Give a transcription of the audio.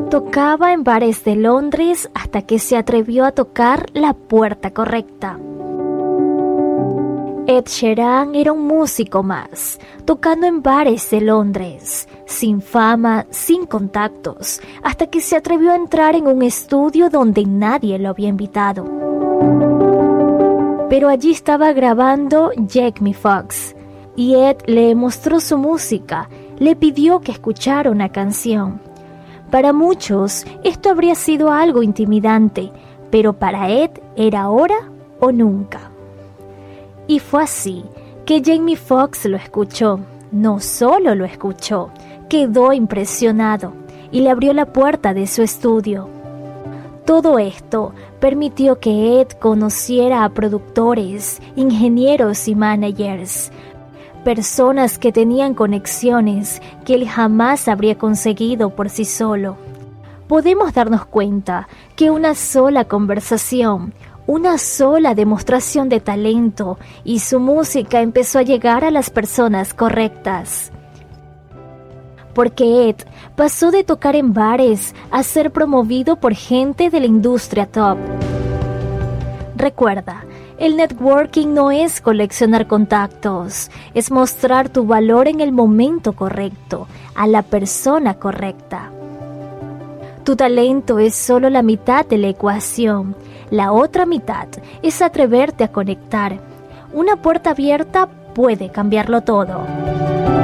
Tocaba en bares de Londres hasta que se atrevió a tocar la puerta correcta. Ed Sheeran era un músico más, tocando en bares de Londres, sin fama, sin contactos, hasta que se atrevió a entrar en un estudio donde nadie lo había invitado. Pero allí estaba grabando Jamie Foxx, y Ed le mostró su música, le pidió que escuchara una canción. Para muchos, esto habría sido algo intimidante, pero para Ed era ahora o nunca. Y fue así que Jamie Foxx lo escuchó. No solo lo escuchó, quedó impresionado y le abrió la puerta de su estudio. Todo esto permitió que Ed conociera a productores, ingenieros y managers, personas que tenían conexiones que él jamás habría conseguido por sí solo. Podemos darnos cuenta que una sola conversación, una sola demostración de talento y su música empezó a llegar a las personas correctas. Porque Ed pasó de tocar en bares a ser promovido por gente de la industria top. Recuerda, el networking no es coleccionar contactos, es mostrar tu valor en el momento correcto, a la persona correcta. Tu talento es solo la mitad de la ecuación, la otra mitad es atreverte a conectar. Una puerta abierta puede cambiarlo todo.